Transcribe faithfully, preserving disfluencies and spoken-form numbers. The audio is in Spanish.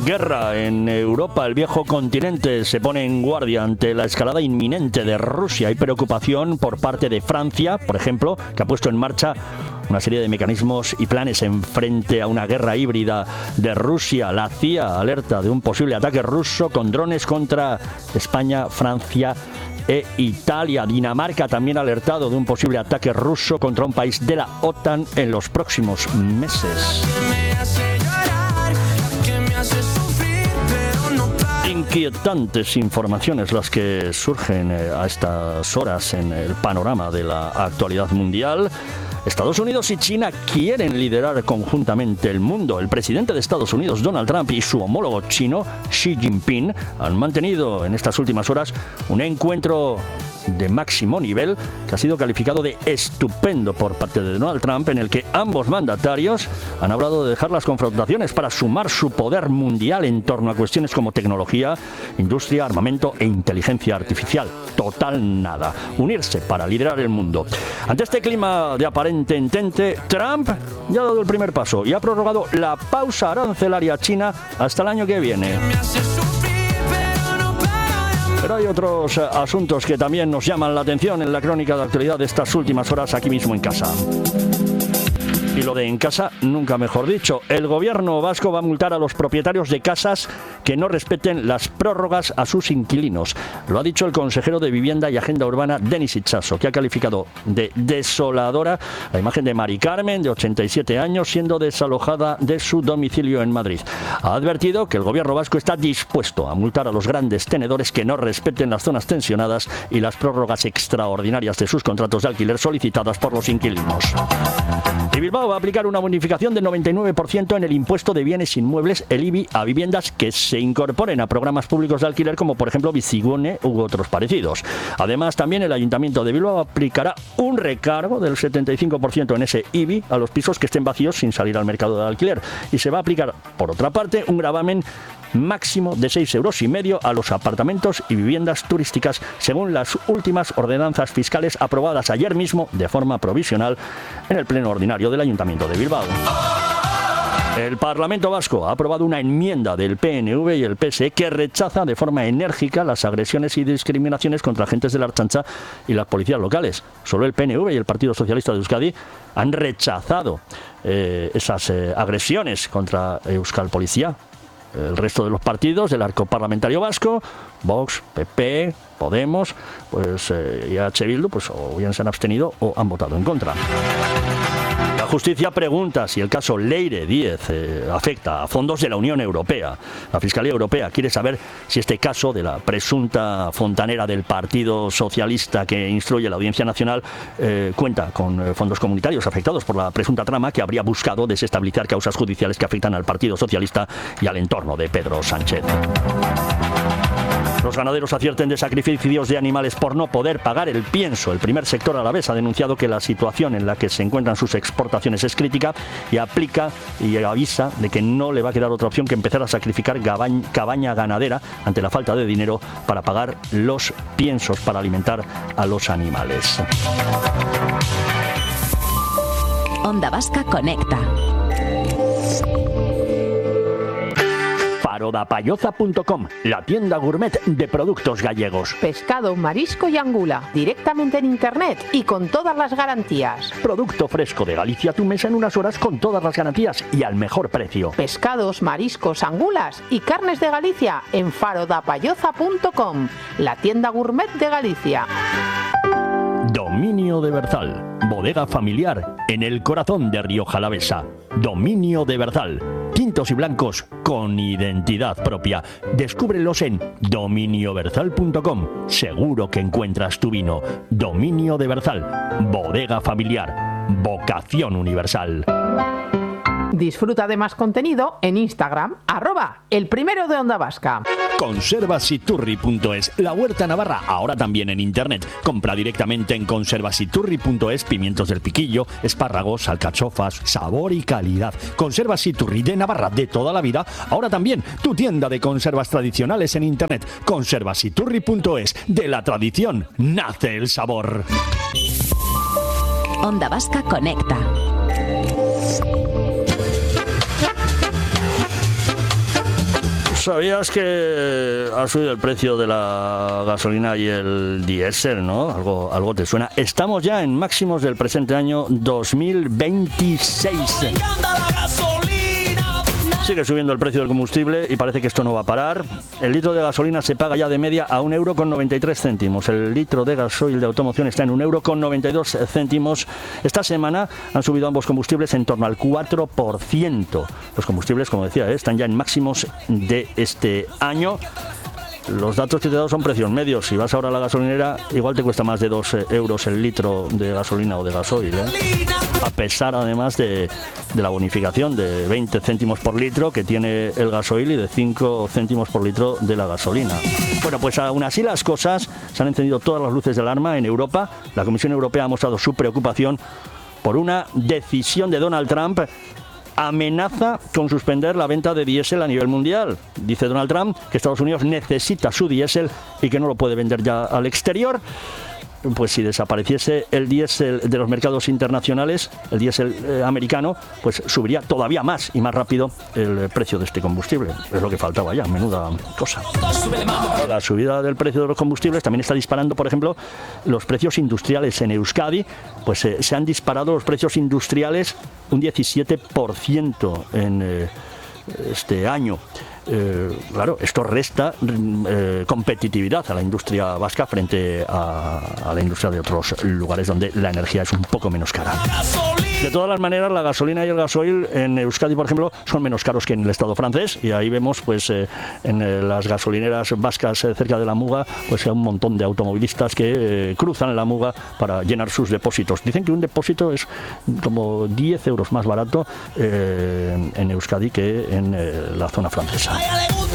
Guerra en Europa. El viejo continente se pone en guardia ante la escalada inminente de Rusia. Hay preocupación por parte de Francia, por ejemplo, que ha puesto en marcha una serie de mecanismos y planes en frente a una guerra híbrida de Rusia. La C I A alerta de un posible ataque ruso con drones contra España, Francia e Italia. Dinamarca también ha alertado de un posible ataque ruso contra un país de la OTAN en los próximos meses. Inquietantes informaciones las que surgen a estas horas en el panorama de la actualidad mundial. Estados Unidos y China quieren liderar conjuntamente el mundo. El presidente de Estados Unidos, Donald Trump, y su homólogo chino, Xi Jinping, han mantenido en estas últimas horas un encuentro de máximo nivel que ha sido calificado de estupendo por parte de Donald Trump, en el que ambos mandatarios han hablado de dejar las confrontaciones para sumar su poder mundial en torno a cuestiones como tecnología, industria, armamento e inteligencia artificial. Total nada. Unirse para liderar el mundo. Ante este clima de aparente entente, Trump ya ha dado el primer paso y ha prorrogado la pausa arancelaria china hasta el año que viene. Pero hay otros asuntos que también nos llaman la atención en la crónica de actualidad de estas últimas horas aquí mismo en casa. Y lo de en casa, nunca mejor dicho. El gobierno vasco va a multar a los propietarios de casas que no respeten las prórrogas a sus inquilinos. Lo ha dicho el consejero de Vivienda y Agenda Urbana, Denis Itxaso, que ha calificado de desoladora la imagen de Mari Carmen, de ochenta y siete años, siendo desalojada de su domicilio en Madrid. Ha advertido que el gobierno vasco está dispuesto a multar a los grandes tenedores que no respeten las zonas tensionadas y las prórrogas extraordinarias de sus contratos de alquiler solicitadas por los inquilinos. Y Bilbao va a aplicar una bonificación del noventa y nueve por ciento en el impuesto de bienes inmuebles, el I B I, a viviendas que se incorporen a programas públicos de alquiler como por ejemplo Bizigune u otros parecidos. Además, también el Ayuntamiento de Bilbao aplicará un recargo del setenta y cinco por ciento en ese I B I a los pisos que estén vacíos sin salir al mercado de alquiler. Y se va a aplicar, por otra parte, un gravamen máximo de seis euros y medio a los apartamentos y viviendas turísticas, según las últimas ordenanzas fiscales aprobadas ayer mismo de forma provisional en el pleno ordinario del Ayuntamiento de Bilbao. El Parlamento Vasco ha aprobado una enmienda del P N V y el P S E que rechaza de forma enérgica las agresiones y discriminaciones contra agentes de la Ertzaintza y las policías locales. Solo el P N V y el Partido Socialista de Euskadi han rechazado eh, esas eh, agresiones contra Euskal Policía. El resto de los partidos del arco parlamentario vasco, Vox, P P, Podemos, pues eh, y H Bildu, pues o bien se han abstenido o han votado en contra. La justicia pregunta si el caso Leire Díez eh, afecta a fondos de la Unión Europea. La Fiscalía Europea quiere saber si este caso de la presunta fontanera del Partido Socialista que instruye la Audiencia Nacional eh, cuenta con fondos comunitarios afectados por la presunta trama que habría buscado desestabilizar causas judiciales que afectan al Partido Socialista y al entorno de Pedro Sánchez. Los ganaderos acierten de sacrificios de animales por no poder pagar el pienso. El primer sector alavés ha denunciado que la situación en la que se encuentran sus exportaciones es crítica y aplica y avisa de que no le va a quedar otra opción que empezar a sacrificar cabaña ganadera ante la falta de dinero para pagar los piensos para alimentar a los animales. Onda Vasca Conecta. Farodapayoza punto com, la tienda gourmet de productos gallegos. Pescado, marisco y angula, directamente en internet y con todas las garantías. Producto fresco de Galicia a tu mesa en unas horas con todas las garantías y al mejor precio. Pescados, mariscos, angulas y carnes de Galicia en farodapayoza punto com, la tienda gourmet de Galicia. Dominio de Berzal, bodega familiar en el corazón de Rioja Alavesa. Dominio de Berzal, tintos y blancos con identidad propia. Descúbrelos en dominio berzal punto com. Seguro que encuentras tu vino. Dominio de Berzal, bodega familiar, vocación universal. Disfruta de más contenido en Instagram, arroba el primero de Onda Vasca. Conservasiturri punto es, la huerta navarra, ahora también en internet. Compra directamente en conservasiturri punto es pimientos del piquillo, espárragos, alcachofas, sabor y calidad. Conservasiturri de Navarra de toda la vida, ahora también tu tienda de conservas tradicionales en internet. Conservasiturri punto es, de la tradición nace el sabor. Onda Vasca Conecta. ¿Sabías que ha subido el precio de la gasolina y el diésel, no? Algo, algo te suena. Estamos ya en máximos del presente año dos mil veintiséis. Sigue subiendo el precio del combustible y parece que esto no va a parar. El litro de gasolina se paga ya de media a un euro con noventa y tres céntimos. El litro de gasoil de automoción está en un euro con noventa y dos céntimos. Esta semana han subido ambos combustibles en torno al cuatro por ciento. Los combustibles, como decía, están ya en máximos de este año. Los datos que te he dado son precios medios. Si vas ahora a la gasolinera, igual te cuesta más de dos euros el litro de gasolina o de gasoil, ¿eh? A pesar, además, de, de la bonificación de veinte céntimos por litro que tiene el gasoil y de cinco céntimos por litro de la gasolina. Bueno, pues aún así las cosas, se han encendido todas las luces de alarma en Europa. La Comisión Europea ha mostrado su preocupación por una decisión de Donald Trump. Amenaza con suspender la venta de diésel a nivel mundial. Dice Donald Trump que Estados Unidos necesita su diésel y que no lo puede vender ya al exterior. Pues si desapareciese el diésel de los mercados internacionales, el diésel eh, americano, pues subiría todavía más y más rápido el precio de este combustible. Es lo que faltaba ya, menuda cosa. La subida del precio de los combustibles también está disparando, por ejemplo, los precios industriales en Euskadi. Pues eh, se han disparado los precios industriales un diecisiete por ciento en eh, este año. Eh, claro, esto resta eh, competitividad a la industria vasca frente a, a la industria de otros lugares donde la energía es un poco menos cara. De todas las maneras, la gasolina y el gasoil en Euskadi, por ejemplo, son menos caros que en el Estado francés, y ahí vemos, pues, eh, en eh, las gasolineras vascas eh, cerca de la Muga, pues hay un montón de automovilistas que eh, cruzan la Muga para llenar sus depósitos. Dicen que un depósito es como diez euros más barato eh, en Euskadi que en eh, la zona francesa.